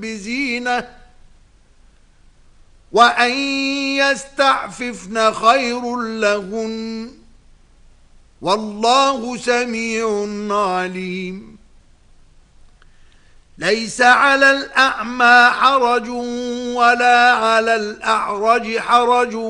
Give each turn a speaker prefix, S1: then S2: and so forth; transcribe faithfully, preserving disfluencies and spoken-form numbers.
S1: بزينة وأن يستعففن خير لهن والله سميع عليم. ليس على الأعمى حرج ولا على الأعرج حرج